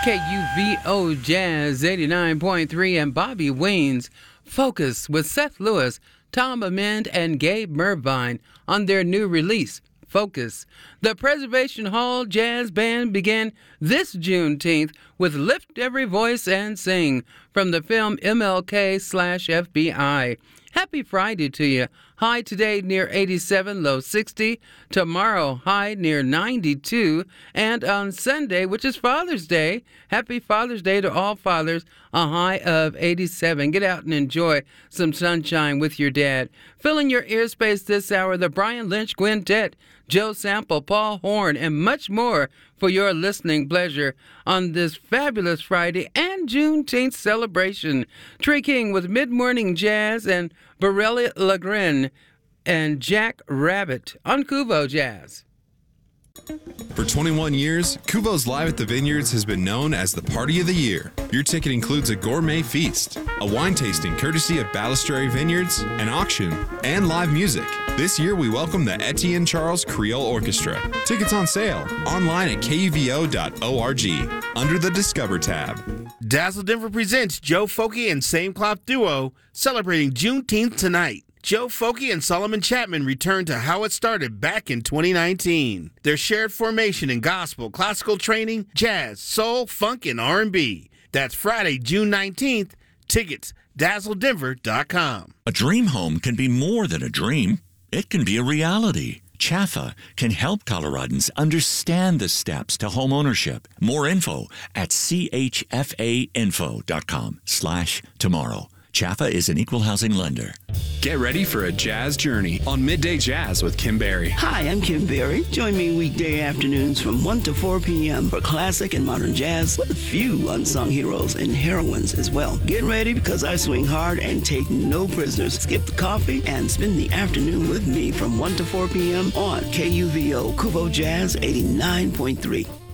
KUVO Jazz 89.3 and Bobby Ween's Focus with Seth Lewis, Tom Amend, and Gabe Mervine on their new release, Focus. The Preservation Hall Jazz Band began this Juneteenth with Lift Every Voice and Sing from the film MLK/FBI. Happy Friday to you. High today near 87, low 60. Tomorrow, high near 92. And on Sunday, which is Father's Day, happy Father's Day to all fathers, a high of 87. Get out and enjoy some sunshine with your dad. Filling your ear space this hour, the Brian Lynch Quintet, Joe Sample, Paul Horn, and much more for your listening pleasure on this fabulous Friday and Juneteenth celebration. Tree King with Mid-Morning Jazz and Borelli Lagrin and Jack Rabbit on Kuvo Jazz. For 21 years, Kuvo's Live at the Vineyards has been known as the Party of the Year. Your ticket includes a gourmet feast, a wine tasting courtesy of Balistrary Vineyards, an auction, and live music. This year, we welcome the Etienne Charles Creole Orchestra. Tickets on sale online at kuvo.org under the Discover tab. Dazzle Denver presents Joe Foky and Same Cloth Duo celebrating Juneteenth tonight. Joe Foky and Solomon Chapman return to how it started back in 2019. Their shared formation in gospel, classical training, jazz, soul, funk, and R&B. That's Friday, June 19th. Tickets, dazzledenver.com. A dream home can be more than a dream. It can be a reality. Chaffa can help Coloradans understand the steps to home ownership. More info at chfainfo.com/tomorrow. Chaffa is an equal housing lender. Get ready for a jazz journey on Midday Jazz with Kim Berry. Hi, I'm Kim Berry. Join me weekday afternoons from 1 to 4 p.m. for classic and modern jazz with a few unsung heroes and heroines as well. Get ready because I swing hard and take no prisoners. Skip the coffee and spend the afternoon with me from 1 to 4 p.m. on KUVO Kuvo Jazz 89.3.